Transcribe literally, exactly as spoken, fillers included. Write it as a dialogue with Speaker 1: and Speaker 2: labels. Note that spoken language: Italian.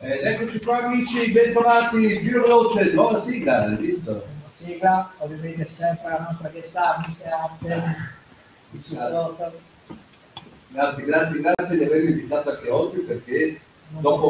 Speaker 1: Ed eccoci qua amici, bentornati, giro veloce, nuova sigla, hai visto?
Speaker 2: Sigla, ovviamente sempre la nostra guest star, mister Absen, il supporto.
Speaker 1: Grazie, grazie, grazie di avermi invitato anche oggi perché dopo